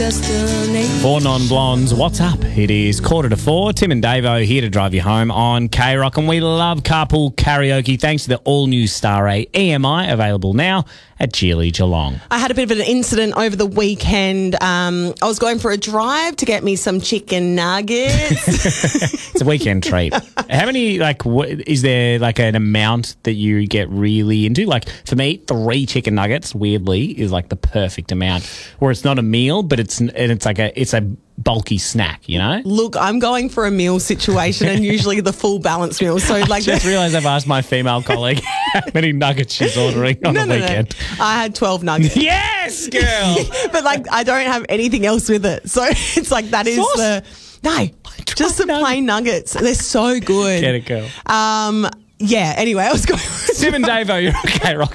destiny. For non-blondes, what's up? It is 4:45. Tim and Davo here to drive you home on K-Rock, and we love carpool karaoke thanks to the all-new Star A EMI, available now at Geely Geelong. I had a bit of an incident over the weekend. I was going for a drive to get me some chicken nuggets. It's a weekend treat. How many, is there an amount that you get really into? Like, for me, 3 chicken nuggets, weirdly, is the perfect amount, where it's not a meal, but it's a bulky snack, you know? Look, I'm going for a meal situation and usually the full balanced meal. So I just realised I've asked my female colleague how many nuggets she's ordering on the weekend. No. I had 12 nuggets. Yes, girl! But I don't have anything else with it. So it's that is Sauce? just the plain nuggets. They're so good. Get it, girl. Yeah, anyway, I was going... Tim and Davo, you're okay, Rock.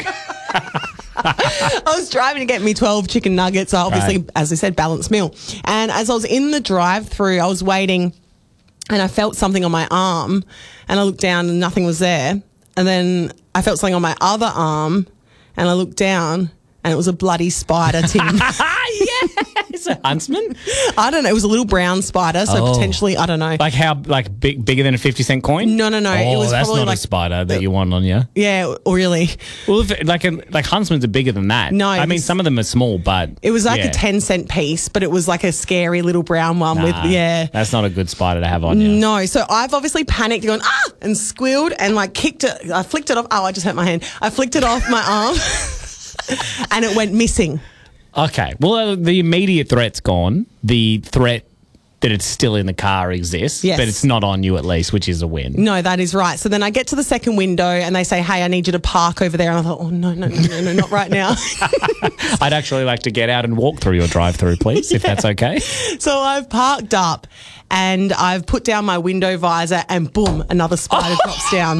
I was driving to get me 12 chicken nuggets, obviously, right. As I said, balanced meal. And as I was in the drive-through, I was waiting and I felt something on my arm and I looked down and nothing was there. And then I felt something on my other arm and I looked down and it was a bloody spider, Tim. Yes! A huntsman? I don't know. It was a little brown spider, so potentially, I don't know. Bigger than a 50-cent coin? No. Oh, it was that's probably not a spider that you want on you. Yeah, really. Well, huntsmans are bigger than that. No. I mean, some of them are small, but... It was a 10-cent piece, but it was a scary little brown one That's not a good spider to have on you. No. So I've obviously panicked, gone, and squealed and kicked it. I flicked it off. Oh, I just hurt my hand. I flicked it off my arm and it went missing. Okay. Well, the immediate threat's gone. The threat that it's still in the car exists, yes. But it's not on you at least, which is a win. No, that is right. So then I get to the second window and they say, hey, I need you to park over there. And I thought, oh, no, not right now. I'd actually like to get out and walk through your drive-through, please, if that's okay. So I've parked up and I've put down my window visor and boom, another spider drops down.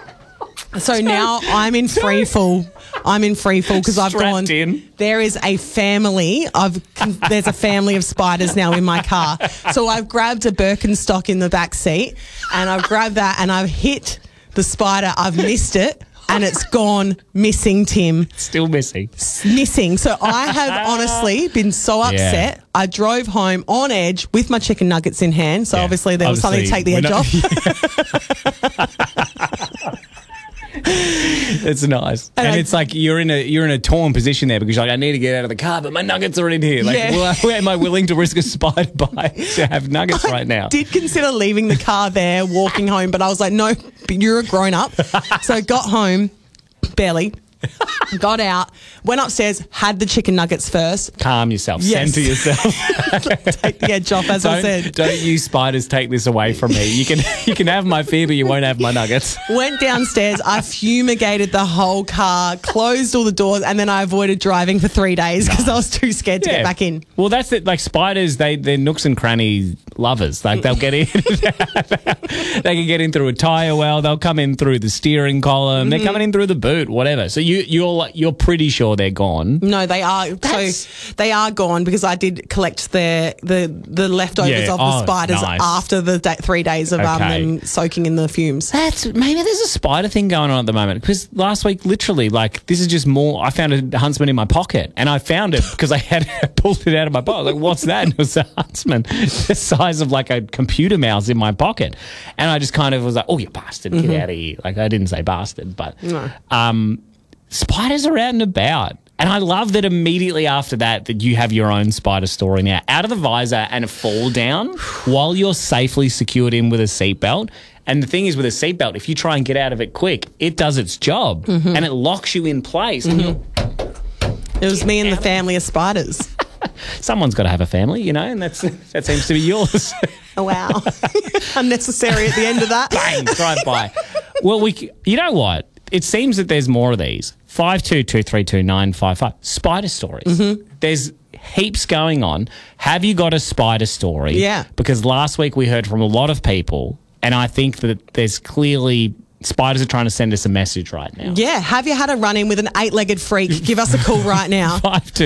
So now I'm in free fall. Because I've gone. There is a family. There's a family of spiders now in my car. So I've grabbed a Birkenstock in the back seat, and I've grabbed that, and I've hit the spider. I've missed it, and it's gone missing. Tim, still missing. Missing. So I have honestly been so upset. Yeah. I drove home on edge with my chicken nuggets in hand. So obviously there was something to take the edge off. It's nice, and it's you're in a torn position there because you're I need to get out of the car, but my nuggets are in here. Am I willing to risk a spider bite to have nuggets right now? I did consider leaving the car there, walking home, but I was like, no, you're a grown up. So got home, barely. Got out, went upstairs, had the chicken nuggets first. Calm yourself. Yes. Center yourself. Take the edge off, as I said. Don't you spiders take this away from me. You can have my fear, but you won't have my nuggets. Went downstairs, I fumigated the whole car, closed all the doors, and then I avoided driving for 3 days because I was too scared to get back in. Well, that's it. Spiders, they're nooks and cranny lovers. They'll get in. They can get in through a tyre well. They'll come in through the steering column. They're coming in through the boot, whatever. So you're pretty sure they're gone. No, they are. So they are gone because I did collect the leftovers of the spiders after the 3 days of them soaking in the fumes. Maybe there's a spider thing going on at the moment because last week, literally, this is just more. I found a huntsman in my pocket, and I found it because I had pulled it out of my pocket. I was like, what's that? And it was a huntsman the size of a computer mouse in my pocket, and I just kind of was like, oh, you bastard, get out of here. I didn't say bastard, but spiders are out and about. And I love that immediately after that you have your own spider story now. Out of the visor and a fall down while you're safely secured in with a seatbelt. And the thing is with a seatbelt, if you try and get out of it quick, it does its job and it locks you in place. And it was me and the family of spiders. Someone's got to have a family, and that seems to be yours. Oh, wow. Unnecessary at the end of that. Bang, drive by. Well, you know what? It seems that there's more of these. 52232955 spider stories. There's heaps going on. Have you got a spider story? Yeah. Because last week we heard from a lot of people, and I think that there's clearly spiders are trying to send us a message right now. Yeah. Have you had a run-in with an 8-legged freak? Give us a call right now.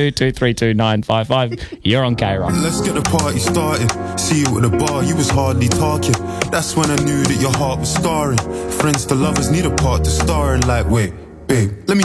52232955. You're on K-Rock. Let's get the party started. See you at the bar, you was hardly talking. That's when I knew that your heart was scarring. Friends for lovers need a part to star in. Wait, babe, let me